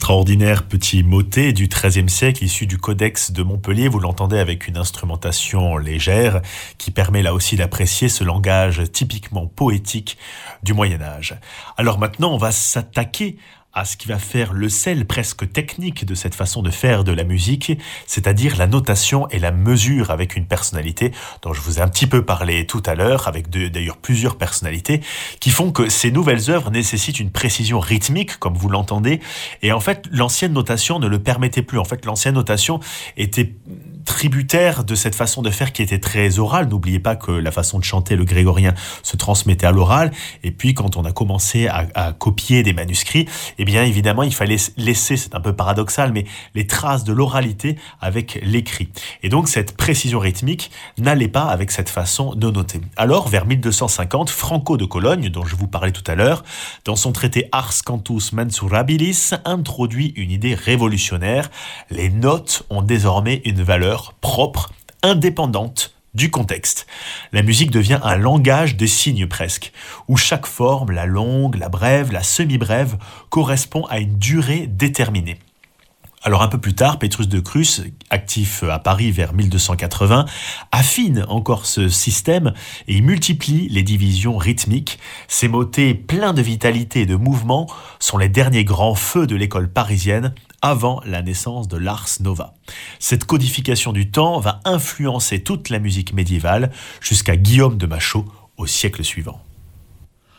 Extraordinaire petit motet du XIIIe siècle issu du Codex de Montpellier. Vous l'entendez avec une instrumentation légère qui permet là aussi d'apprécier ce langage typiquement poétique du Moyen-Âge. Alors maintenant, on va s'attaquer à ce qui va faire le sel presque technique de cette façon de faire de la musique, c'est-à-dire la notation et la mesure avec une personnalité dont je vous ai un petit peu parlé tout à l'heure, avec d'ailleurs plusieurs personnalités, qui font que ces nouvelles œuvres nécessitent une précision rythmique, comme vous l'entendez, et en fait, l'ancienne notation ne le permettait plus. En fait, l'ancienne notation était tributaire de cette façon de faire qui était très orale. N'oubliez pas que la façon de chanter le grégorien se transmettait à l'oral, et puis quand on a commencé à copier des manuscrits, eh bien évidemment il fallait laisser, c'est un peu paradoxal, mais les traces de l'oralité avec l'écrit. Et donc cette précision rythmique n'allait pas avec cette façon de noter. Alors vers 1250, Franco de Cologne, dont je vous parlais tout à l'heure, dans son traité Ars Cantus Mensurabilis, introduit une idée révolutionnaire. Les notes ont désormais une valeur propre, indépendante du contexte. La musique devient un langage des signes presque, où chaque forme, la longue, la brève, la semi-brève, correspond à une durée déterminée. Alors un peu plus tard, Petrus de Crus, actif à Paris vers 1280, affine encore ce système et multiplie les divisions rythmiques. Ces motets pleins de vitalité et de mouvement sont les derniers grands feux de l'école parisienne avant la naissance de l'Ars Nova. Cette codification du temps va influencer toute la musique médiévale jusqu'à Guillaume de Machaut au siècle suivant.